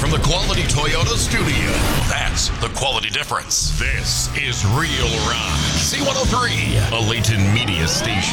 from the Quality Toyota studio. That's the quality difference. This is Real Rock C103, a Layton media station.